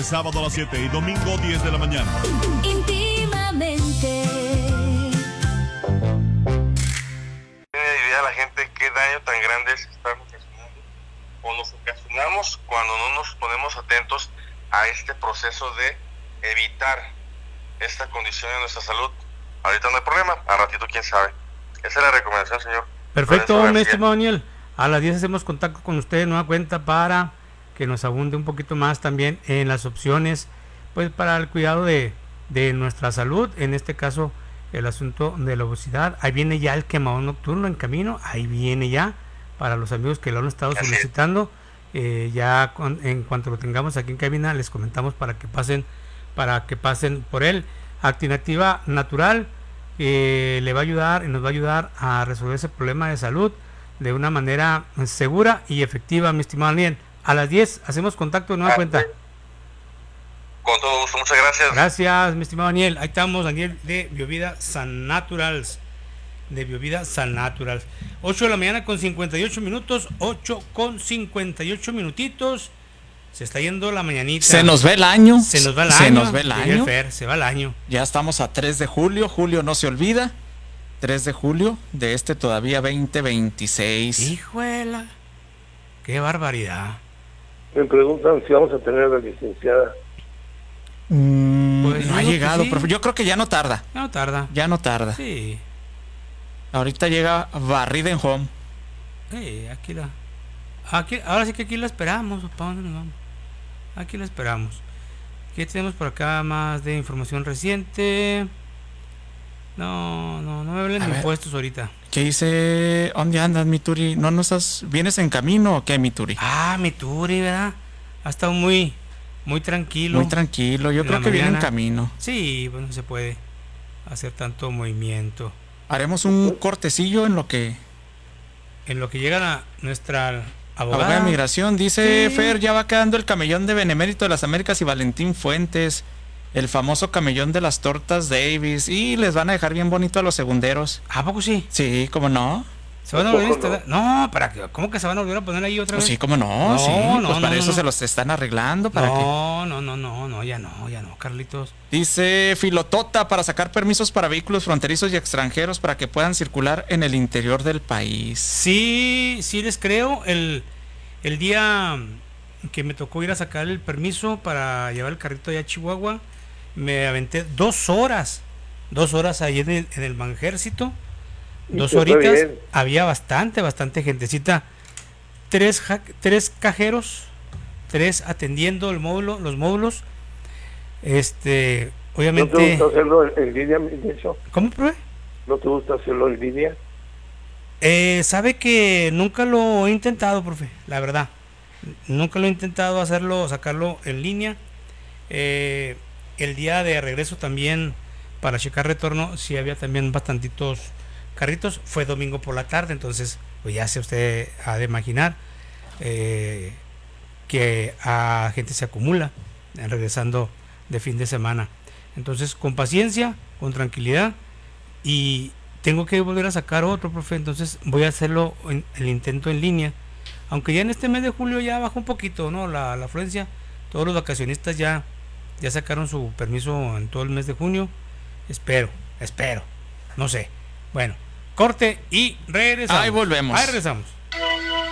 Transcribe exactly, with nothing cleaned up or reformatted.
de sábado a las siete y domingo diez de la mañana. Íntimamente. Tiene idea la gente qué daño tan grande es estamos ocasionando o nos ocasionamos cuando no nos ponemos atentos a este proceso de evitar esta condición en nuestra salud. Ahorita no hay problema, al ratito quién sabe. Esa es la recomendación, señor. Perfecto, mi estimado Daniel. A las diez hacemos contacto con usted de nueva cuenta para que nos abunde un poquito más también en las opciones, pues para el cuidado de, de nuestra salud, en este caso el asunto de la obesidad. Ahí viene ya el quemadón nocturno en camino, ahí viene ya, para los amigos que lo han estado Así solicitando, eh, ya con, en cuanto lo tengamos aquí en cabina les comentamos para que pasen, para que pasen por él. Actinactiva Natural eh, le va a ayudar y nos va a ayudar a resolver ese problema de salud de una manera segura y efectiva, mi estimado Daniel. A las diez hacemos contacto de nueva ah, cuenta. Con todo gusto, muchas gracias. Gracias, mi estimado Daniel. Ahí estamos, Daniel, de Biovida San Naturals. De Biovida San Naturals. ocho de la mañana con cincuenta y ocho minutos. ocho con cincuenta y ocho minutitos. Se está yendo la mañanita. Se nos ve el año. Se nos va el se año. Nos ve el año. Fer, se va el año. Ya estamos a tres de julio. Julio no se olvida. tres de julio de este todavía veinte veintiséis. Hijuela. Qué barbaridad. Me preguntan si vamos a tener a la licenciada. Mm, pues no ha llegado, sí. Pero yo creo que ya no tarda. No tarda. Ya no tarda. Sí. Ahorita llega barrida en home. Sí, aquí la. Aquí, ahora sí que aquí la esperamos. ¿Para dónde nos vamos? Aquí la esperamos. ¿Qué tenemos por acá más de información reciente? No, no, no me hablen de impuestos ahorita. ¿Qué dice? ¿Dónde andas, mi Turi? ¿No, no estás? ¿Vienes en camino o qué, mi Turi? Ah, mi Turi, ¿verdad? Ha estado muy, muy tranquilo. Muy tranquilo, yo creo que viene en camino. Sí, bueno, se puede hacer tanto movimiento. Haremos un cortecillo en lo que... En lo que llega la, nuestra abogada. Abogada de migración, dice sí. Fer, ya va quedando el camellón de Benemérito de las Américas y Valentín Fuentes. El famoso camellón de las tortas Davis. Y les van a dejar bien bonito a los segunderos. ¿A poco sí? Sí, ¿cómo no? ¿Se van a volver a instalar? No, ¿para qué? ¿Cómo que se van a volver a poner ahí otra vez? Pues sí, ¿cómo no? No, sí, no, pues no, para no, eso no. se los están arreglando. ¿Para no, qué? no, no, no, no, ya no, ya no, Carlitos. Dice Filotota, para sacar permisos para vehículos fronterizos y extranjeros para que puedan circular en el interior del país. Sí, sí les creo. El, el día que me tocó ir a sacar el permiso para llevar el carrito allá a Chihuahua, me aventé dos horas, dos horas ahí en el, en el Banjército, dos horitas, había bastante, bastante gentecita, tres, ja, tres cajeros, tres atendiendo el módulo, los módulos, este, obviamente. ¿No te gusta hacerlo en línea, de hecho? ¿Cómo, profe? ¿No te gusta hacerlo en línea? Eh, sabe que nunca lo he intentado, profe, la verdad, nunca lo he intentado hacerlo, sacarlo en línea. eh, El día de regreso también para checar retorno sí había también bastantitos carritos, fue domingo por la tarde, entonces pues ya se usted ha de imaginar eh, que a gente se acumula eh, regresando de fin de semana, entonces con paciencia, con tranquilidad, y tengo que volver a sacar otro, profe, entonces voy a hacerlo en, el intento en línea, aunque ya en este mes de julio ya bajó un poquito, ¿no? la, la afluencia, todos los vacacionistas ya Ya sacaron su permiso en todo el mes de junio. Espero, espero. No sé. Bueno, corte y regresamos. Ahí volvemos. Ahí regresamos.